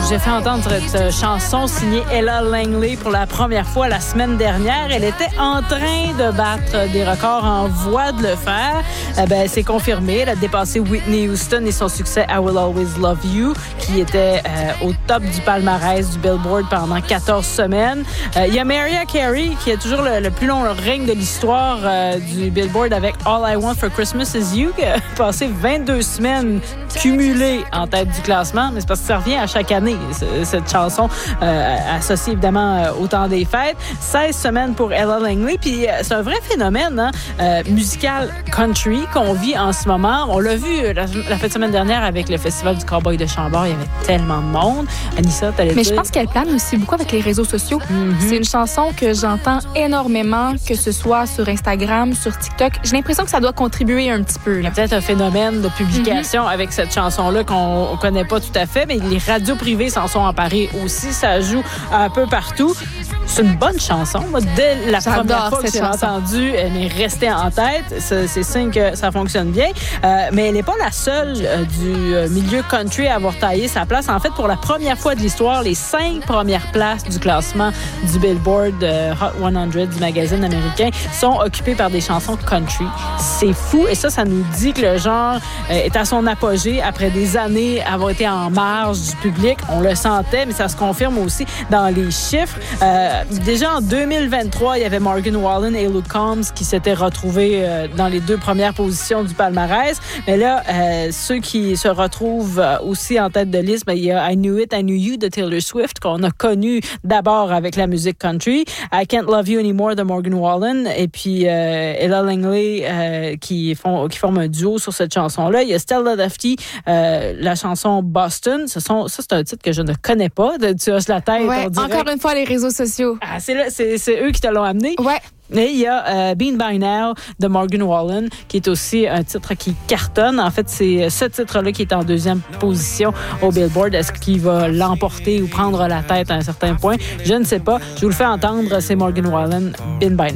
vous ai fait entendre cette chanson signée Ella Langley pour la première fois la semaine dernière. Elle était en train de battre des records, en voie de le faire. C'est confirmé. Elle a dépassé Whitney Houston et son succès I Will Always Love You, qui était au top du palmarès du Billboard pendant 14 semaines. Il y a Mariah Carey, qui a toujours le plus long règne de l'histoire du Billboard avec All I Want for Christmas Is You, qui a passé 22 semaines cumulées en tête du classement. Mais c'est parce que ça revient à chaque année, cette chanson, associée évidemment au temps des fêtes. 16 semaines pour Ella Langley. Puis c'est un vrai phénomène musical country qu'on vit en ce moment. On l'a vu la fin de semaine dernière avec le Festival du Cowboy de Chambord. Il y avait tellement de monde. Anissa, t'allais dire? Mais je pense qu'elle plane aussi beaucoup avec les réseaux sociaux. Mm-hmm. C'est une chanson que j'entends énormément, que ce soit sur Instagram, sur TikTok. J'ai l'impression que ça doit contribuer un petit peu. Là. Il y a peut-être un phénomène de publication avec cette chanson-là qu'on ne connaît pas tout à fait, mais les radios privées s'en sont emparées aussi. Ça joue un peu partout. C'est une bonne chanson. Moi, dès la première fois que j'ai entendue, elle m'est restée en tête. C'est signe que ça fonctionne bien. Mais elle n'est pas la seule du milieu country à avoir taillé sa place. En fait, pour la première fois de l'histoire, les 5 premières places du classement du Billboard Hot 100 du magazine américain sont occupées par des chansons country. C'est fou. Et ça nous dit que le genre est à son apogée après des années avoir été en marge du public. On le sentait, mais ça se confirme aussi dans les chiffres. Déjà en 2023, il y avait Morgan Wallen et Luke Combs qui s'étaient retrouvés dans les 2 premières positions du palmarès. Mais là, ceux qui se retrouvent aussi en tête de liste, il y a I Knew It, I Knew You de Taylor Swift, qu'on a connu d'abord avec la musique country. I Can't Love You Anymore de Morgan Wallen. Et puis Ella Langley qui forment un duo sur cette chanson-là. Il y a Stella Dufty, la chanson Boston. Ça, c'est un titre que je ne connais pas. Tu hausses la tête, ouais, on dirait. Encore une fois, les réseaux sociaux. Ah, c'est eux qui te l'ont amené. Ouais. Et il y a Bean By Now de Morgan Wallen, qui est aussi un titre qui cartonne. En fait, c'est ce titre-là qui est en 2e position au Billboard. Est-ce qu'il va l'emporter ou prendre la tête à un certain point? Je ne sais pas. Je vous le fais entendre, c'est Morgan Wallen, Bean By Now.